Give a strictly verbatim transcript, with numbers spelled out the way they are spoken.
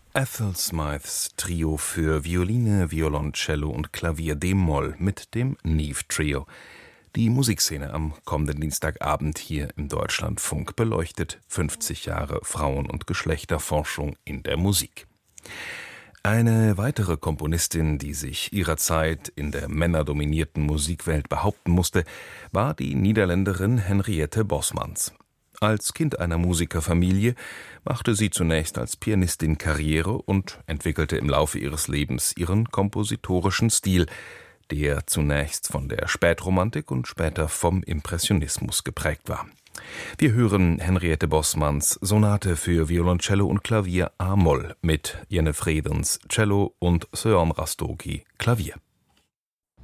Ethel Smythes Trio für Violine, Violoncello und Klavier d-Moll mit dem Neve Trio. Die Musikszene am kommenden Dienstagabend hier im Deutschlandfunk beleuchtet fünfzig Jahre Frauen- und Geschlechterforschung in der Musik. Eine weitere Komponistin, die sich ihrer Zeit in der männerdominierten Musikwelt behaupten musste, war die Niederländerin Henriette Bosmans. Als Kind einer Musikerfamilie machte sie zunächst als Pianistin Karriere und entwickelte im Laufe ihres Lebens ihren kompositorischen Stil, der zunächst von der Spätromantik und später vom Impressionismus geprägt war. Wir hören Henriette Bosmans Sonate für Violoncello und Klavier a-Moll mit Jenny Fredens Cello und Søren Rastogi Klavier.